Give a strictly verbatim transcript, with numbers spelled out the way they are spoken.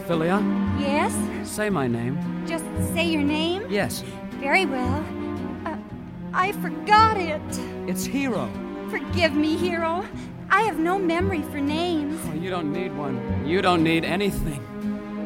Philia? Yes? Say my name. Just say your name? Yes. Very well. Uh, I forgot it. It's Hero. Forgive me, Hero. I have no memory for names. Oh, you don't need one. You don't need anything.